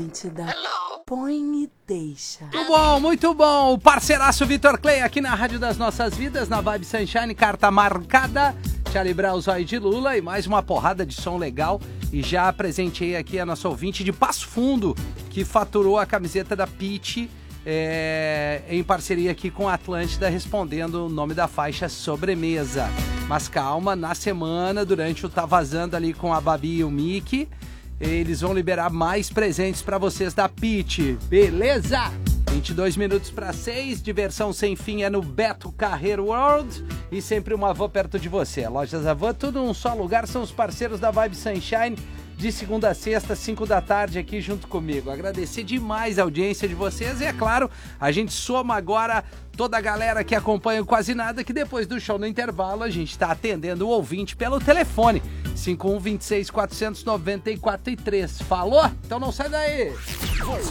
Atlântida. Põe e deixa. Muito bom. O parceiraço Vitor Clay aqui na Rádio das Nossas Vidas, na Vibe Sunshine, carta marcada. Charlie Brown, Zóio de Lula e mais uma porrada de som legal. E já apresentei aqui a nossa ouvinte de Passo Fundo, que faturou a camiseta da Pitty, em parceria aqui com a Atlântida, respondendo o nome da faixa Sobremesa. Mas calma, na semana, durante o Tá Vazando ali com a Babi e o Mickey, eles vão liberar mais presentes pra vocês da Pitty, beleza? 22 minutos para 6, diversão sem fim é no Beto Carreiro World e sempre uma van perto de você. Lojas Avan, tudo num só lugar, são os parceiros da Vibe Sunshine, de segunda a sexta, 5 da tarde aqui junto comigo. Agradecer demais a audiência de vocês e, é claro, a gente soma agora toda a galera que acompanha o Quase Nada, que depois do show no intervalo a gente está atendendo o ouvinte pelo telefone 5126 494 3. Falou? Então não sai daí!